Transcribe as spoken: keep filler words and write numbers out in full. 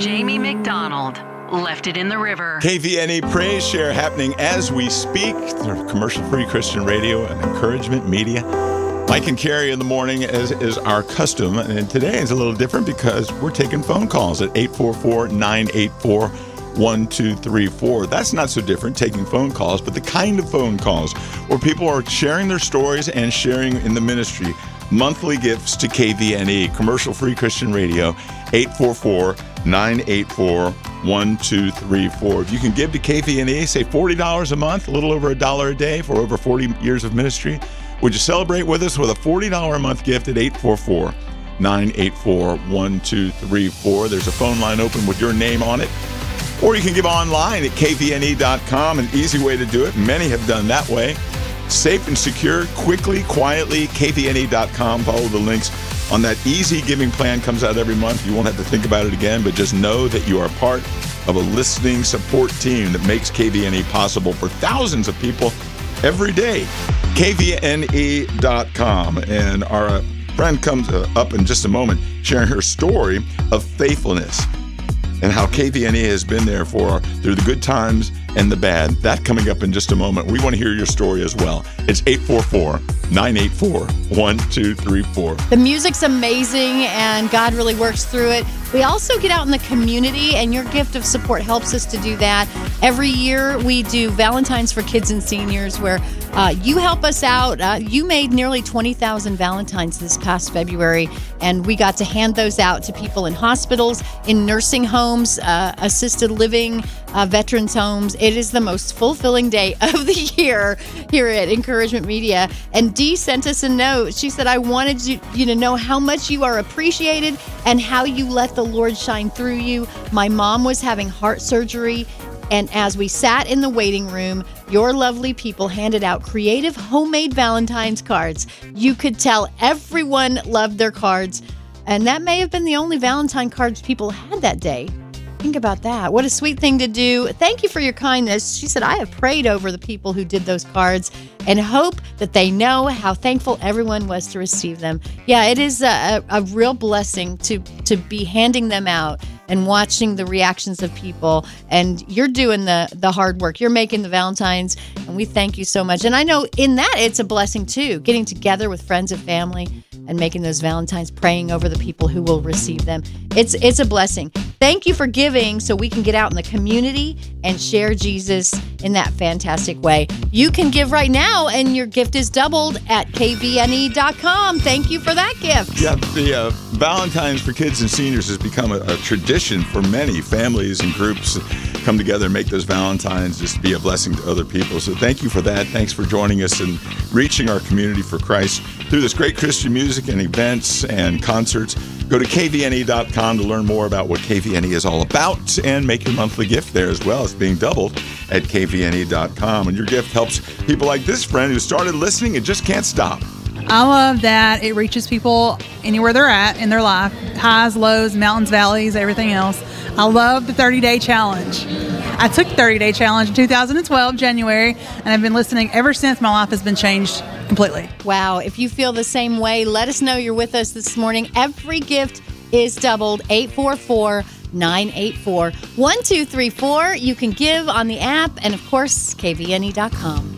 Jamie McDonald left it in the river. K V N E Praise Share happening as we speak. They're commercial-free Christian radio and encouragement media. Mike and Carrie in the morning, as is our custom. And today is a little different because we're taking phone calls at eight four four, nine eight four, one two three four. That's not so different, taking phone calls, but the kind of phone calls where people are sharing their stories and sharing in the ministry. Monthly gifts to K V N E, commercial-free Christian radio, eight four four, nine eight four, one two three four. If you can give to K V N E, say forty dollars a month, a little over a dollar a day for over forty years of ministry, would you celebrate with us with a forty dollars a month gift at eight four four, nine eight four, one two three four? There's a phone line open with your name on it. Or you can give online at K V N E dot com, an easy way to do it. Many have done that way. Safe and secure, quickly, quietly, K V N E dot com. Follow the links on that easy giving plan. Comes out every month. You won't have to think about it again, but just know that you are part of a listening support team that makes K V N E possible for thousands of people every day. K V N E dot com. And our friend comes up in just a moment sharing her story of faithfulness and how K V N E has been there for her through the good times and the bad. That coming up in just a moment. We want to hear your story as well. It's eight four four, nine eight four, one two three four. The music's amazing, and God really works through it. We also get out in the community, and your gift of support helps us to do that. Every year, we do Valentine's for Kids and Seniors, where uh, you help us out. Uh, you made nearly twenty thousand Valentines this past February, and we got to hand those out to people in hospitals, in nursing homes, uh, assisted living, uh, veterans homes. It is the most fulfilling day of the year here at Encouragement Media. And Dee sent us a note. She said, I wanted you, you to know how much you are appreciated and how you let the Lord shine through you. My mom was having heart surgery, and as we sat in the waiting room, your lovely people handed out creative homemade Valentine's cards. You could tell everyone loved their cards, and that may have been the only Valentine cards people had that day. Think about that. What a sweet thing to do. Thank you for your kindness. She said, I have prayed over the people who did those cards and hope that they know how thankful everyone was to receive them. Yeah, it is a, a real blessing to, to be handing them out and watching the reactions of people. And you're doing the, the hard work. You're making the Valentines, and we thank you so much. And I know in that it's a blessing, too, getting together with friends and family and making those Valentines, praying over the people who will receive them. It's it's a blessing. Thank you for giving so we can get out in the community and share Jesus in that fantastic way. You can give right now, and your gift is doubled at K V N E dot com. Thank you for that gift. Yeah, the uh, Valentine's for Kids and Seniors has become a, a tradition for many families and groups come together and make those Valentines just be a blessing to other people. So thank you for that. Thanks for joining us and reaching our community for Christ through this great Christian music and events and concerts. Go to K V N E dot com to learn more about what K V N E is all about and make your monthly gift there as well. It's being doubled at K V N E dot com. And your gift helps people like this friend who started listening and just can't stop. I love that it reaches people anywhere they're at in their life, highs, lows, mountains, valleys, everything else. I love the thirty-day challenge. I took the thirty-day challenge in two thousand twelve, January, and I've been listening ever since. My life has been changed completely. Wow. If you feel the same way, let us know you're with us this morning. Every gift is doubled. eight four four, nine eight four, one two three four. You can give on the app and, of course, K V N E dot com.